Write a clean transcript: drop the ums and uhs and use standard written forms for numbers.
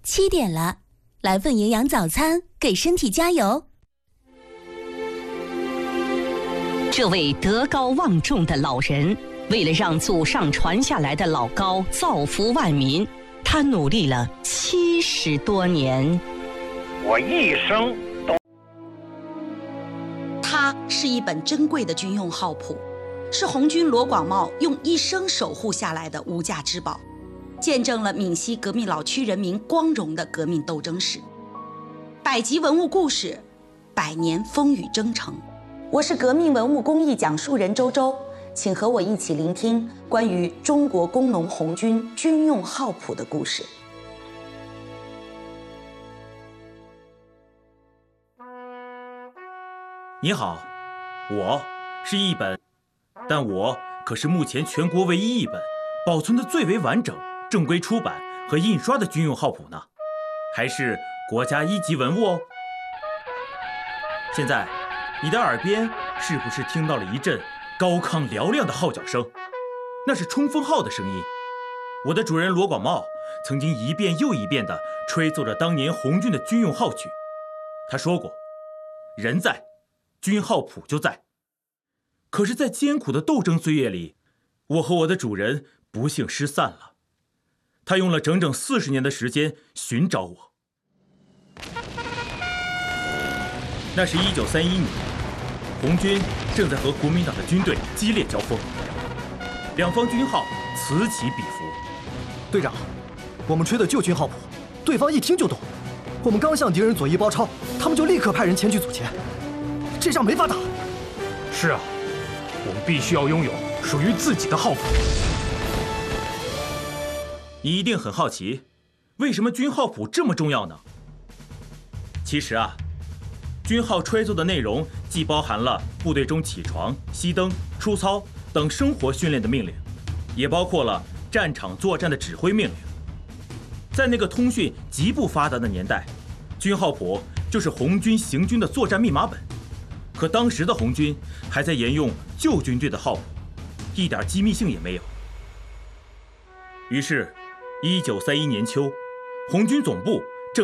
7点了，来份营养早餐，给身体加油。 这位德高望重的老人，为了让祖上传下来的老高造福万民，他努力了70多年。 我一生都。 它是一本珍贵的军用号谱，是红军罗广茂用一生守护下来的无价之宝，见证了闽西革命老区人民光荣的革命斗争史。百集文物故事，100年风雨征程。我是革命文物工艺讲述人周周，请和我一起聆听关于中国工农红军军用号谱的故事。 你好，我是一本，但我可是目前全国唯一一本保存的最为完整、正规出版和印刷的军用号谱呢，还是国家1级文物哦。现在，你的耳边是不是听到了一阵高亢嘹亮的号角声？那是冲锋号的声音。我的主人罗广茂曾经一遍又一遍地吹奏着当年红军的军用号曲。他说过：“人在，军号谱就在。”可是，在艰苦的斗争岁月里，我和我的主人不幸失散了。他用了整整40年的时间寻找我。那是1931年，红军正在和国民党的军队激烈交锋，两方军号此起彼伏。 队长，我们吹的旧军号谱，对方一听就懂。我们刚向敌人左翼包抄，他们就立刻派人前去阻截，这仗没法打。 是啊，我们必须要拥有属于自己的号谱。 你一定很好奇，为什么军号谱这么重要呢？其实啊，军号吹奏的内容既包含了部队中起床、熄灯、出操等生活训练的命令，也包括了战场作战的指挥命令。在那个通讯极不发达的年代，军号谱就是红军行军的作战密码本。可当时的红军还在沿用旧军队的号谱，一点机密性也没有。于是，1931年秋，红军总部